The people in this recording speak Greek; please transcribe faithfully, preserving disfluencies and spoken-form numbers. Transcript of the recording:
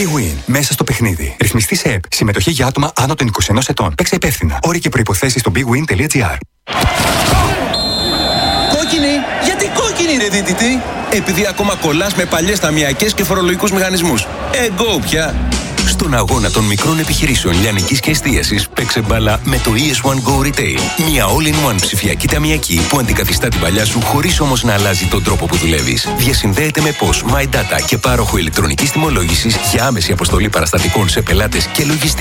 Big Win. Μέσα στο παιχνίδι. Ρυθμιστή σε ΕΠ. Συμμετοχή για άτομα άνω των είκοσι ενός ετών. Παίξε υπεύθυνα. Όροι και προϋποθέσεις στο big win τελεία gr. Κόκκινη! Γιατί κόκκινη, ρε δίτητη? Επειδή ακόμα κολλάς με παλιές ταμιακές και φορολογικούς μηχανισμούς. Εγκό πια! Στον αγώνα των μικρών επιχειρήσεων λιανικής και εστίασης, παίξε μπάλα με το ι ες one Go Retail. Μια all-in-one ψηφιακή ταμιακή που αντικαθιστά την παλιά σου χωρίς όμως να αλλάζει τον τρόπο που δουλεύεις. Διασυνδέεται με P O S, My Data και πάροχο ηλεκτρονικής τιμολόγησης για άμεση αποστολή παραστατικών σε πελάτες και λογιστή.